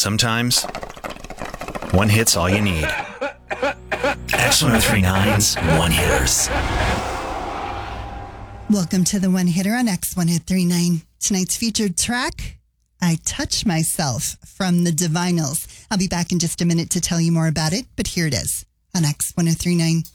Sometimes, one hit's all you need. X1039's One Hitters. Welcome to the One Hitter on X1039. Tonight's featured track, I Touch Myself from the Divinyls. I'll be back in just a minute to tell you more about it, but here it is on X1039.